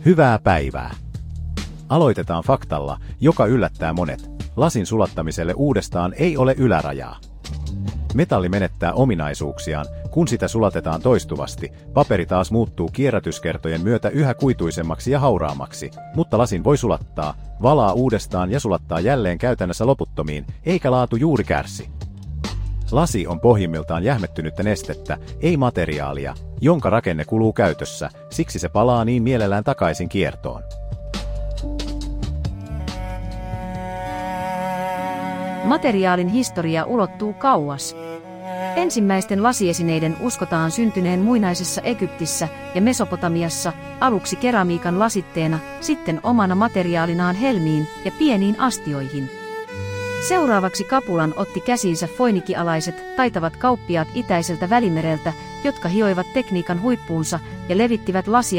Hyvää päivää! Aloitetaan faktalla, joka yllättää monet. Lasin sulattamiselle uudestaan ei ole ylärajaa. Metalli menettää ominaisuuksiaan, kun sitä sulatetaan toistuvasti. Paperi taas muuttuu kierrätyskertojen myötä yhä kuituisemmaksi ja hauraammaksi, mutta lasin voi sulattaa, valaa uudestaan ja sulattaa jälleen käytännössä loputtomiin, eikä laatu juuri kärsi. Lasi on pohjimmiltaan jähmettynyttä nestettä, ei materiaalia, jonka rakenne kuluu käytössä, siksi se palaa niin mielellään takaisin kiertoon. Materiaalin historia ulottuu kauas. Ensimmäisten lasiesineiden uskotaan syntyneen muinaisessa Egyptissä ja Mesopotamiassa, aluksi keramiikan lasitteena, sitten omana materiaalinaan helmiin ja pieniin astioihin. Seuraavaksi kapulan otti käsiinsä foinikialaiset, taitavat kauppiaat itäiseltä Välimereltä, jotka hioivat tekniikan huippuunsa ja levittivät lasia